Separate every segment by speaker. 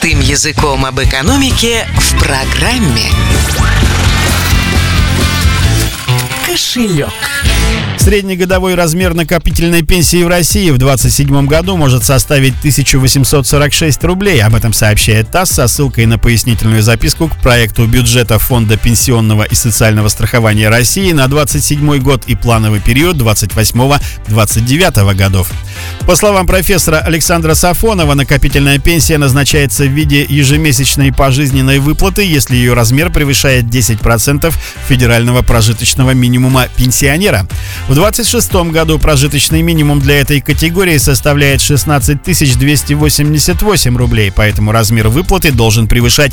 Speaker 1: Простым языком об экономике в программе «Кошелек».
Speaker 2: Среднегодовой размер накопительной пенсии в России в 2027 году может составить 1846 рублей. Об этом сообщает ТАСС со ссылкой на пояснительную записку к проекту бюджета Фонда пенсионного и социального страхования России на 2027 год и плановый период 2028-2029 годов. По словам профессора Александра Сафонова, накопительная пенсия назначается в виде ежемесячной пожизненной выплаты, если ее размер превышает 10% федерального прожиточного минимума пенсионера. В 2026 году прожиточный минимум для этой категории составляет 16 288 рублей, поэтому размер выплаты должен превышать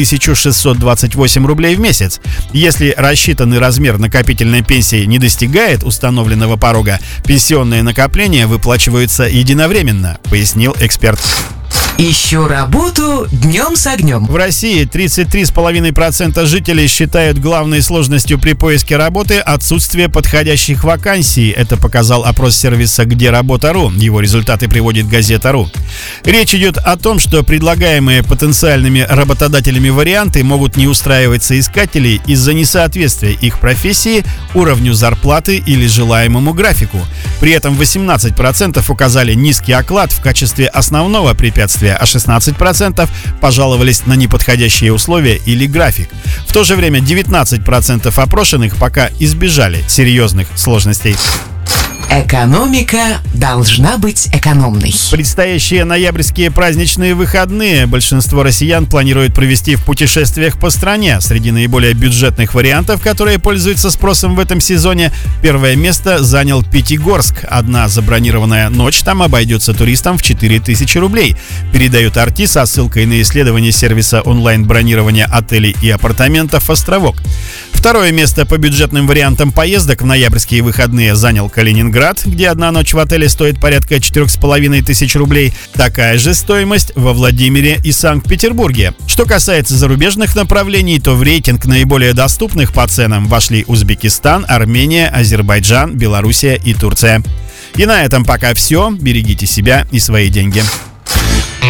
Speaker 2: 1628 рублей в месяц. Если рассчитанный размер накопительной пенсии не достигает установленного порога, пенсионные накопления выплачиваются единовременно, пояснил эксперт.
Speaker 1: Ищу работу днем с огнем.
Speaker 2: В России 33,5% жителей считают главной сложностью при поиске работы отсутствие подходящих вакансий. Это показал опрос сервиса «Где работа.ру». Его результаты приводит газета.ру. Речь идет о том, что предлагаемые потенциальными работодателями варианты могут не устраивать соискателей из-за несоответствия их профессии, уровню зарплаты или желаемому графику. При этом 18% указали низкий оклад в качестве основного препятствия, а 16% пожаловались на неподходящие условия или график. В то же время 19% опрошенных пока избежали серьезных сложностей.
Speaker 1: Экономика должна быть экономной.
Speaker 2: Предстоящие ноябрьские праздничные выходные большинство россиян планирует провести в путешествиях по стране. Среди наиболее бюджетных вариантов, которые пользуются спросом в этом сезоне, первое место занял Пятигорск. Одна забронированная ночь там обойдется туристам в 4000 рублей, передает RT со ссылкой на исследование сервиса онлайн-бронирования отелей и апартаментов «Островок». Второе место по бюджетным вариантам поездок в ноябрьские выходные занял Калининград, где одна ночь в отеле стоит порядка 4500 рублей. Такая же стоимость во Владимире и Санкт-Петербурге. Что касается зарубежных направлений, то в рейтинг наиболее доступных по ценам вошли Узбекистан, Армения, Азербайджан, Белоруссия и Турция. И на этом пока все. Берегите себя и свои деньги.